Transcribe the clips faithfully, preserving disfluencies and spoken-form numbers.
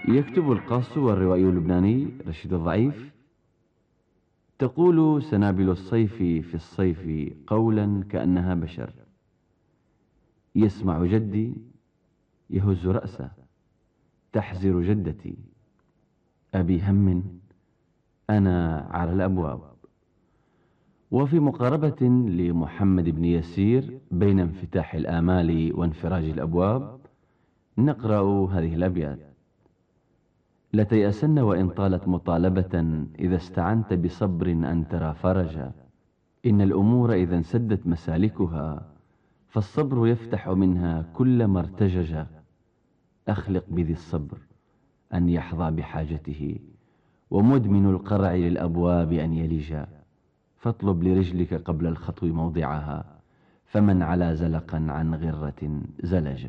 يكتب القاص والروائي اللبناني رشيد الضعيف: تقول سنابل الصيف في الصيف قولا كأنها بشر، يسمع جدي يهز رأسه، تحزر جدتي، أبي هم أنا على الأبواب. وفي مقاربة لمحمد بن يسير بين انفتاح الآمال وانفراج الأبواب نقرأ هذه الأبيات: لتيأسن وإن طالت مطالبة، إذا استعنت بصبر أن ترى فرجا. إن الأمور إذا انسدت مسالكها، فالصبر يفتح منها كل ما ارتجج. أخلق بذي الصبر أن يحظى بحاجته، ومدمن القرع للأبواب أن يلجا. فاطلب لرجلك قبل الخطو موضعها، فمن على زلقا عن غرة زلج.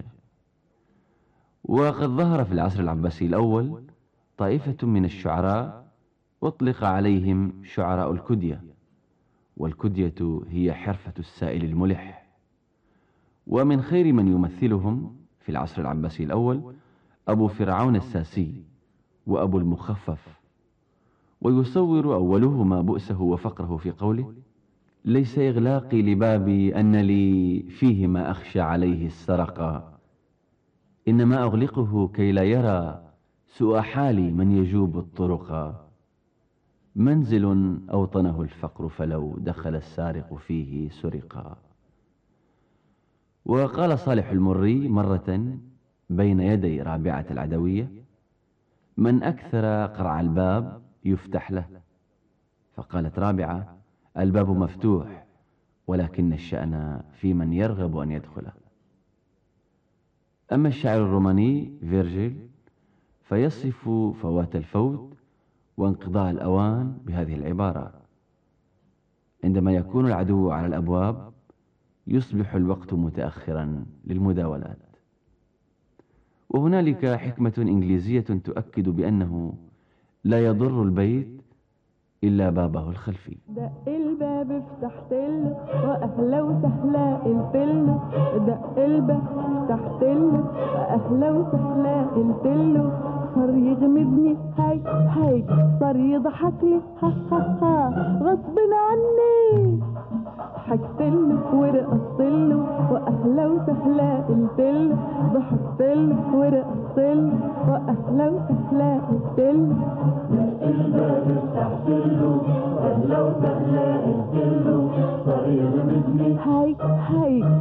وقد ظهر في العصر العباسي الأول طائفة من الشعراء أطلق عليهم شعراء الكدية، والكدية هي حرفة السائل الملح. ومن خير من يمثلهم في العصر العباسي الأول أبو فرعون الساسي وأبو المخفف. ويصور أولهما بؤسه وفقره في قوله: ليس إغلاقي لبابي أن لي فيه ما أخشى عليه السرقا، إنما أغلقه كي لا يرى سوء حالي من يجوب الطرقا. منزل أوطنه الفقر، فلو دخل السارق فيه سرقا. وقال صالح المري مرة بين يدي رابعة العدوية: من أكثر قرع الباب يفتح له. فقالت رابعة: الباب مفتوح، ولكن الشأن في من يرغب أن يدخله. أما الشاعر الروماني فيرجيل فيصف فوات الفوت وانقضاء الأوان بهذه العبارة: عندما يكون العدو على الأبواب يصبح الوقت متأخرا للمداولات. وهنالك حكمة إنجليزية تؤكد بأنه لا يضر البيت إلا بابه الخلفي. دق الباب فتحت له وأهلا وسهلا قلت له، دق الباب فتحت له وأهلا وسهلا قلت له. صار يغمزني هاي هاي، صار يضحك لي ها ها ها، غصب عني ضحكت له ورقصت له وأهلا وسهلا قلت له، ضحكت له ورقصت له وأهلا وسهلا قلت له. الباب فتحت له أهلا وسهلا قلت له، صار يغمزني هاي هاي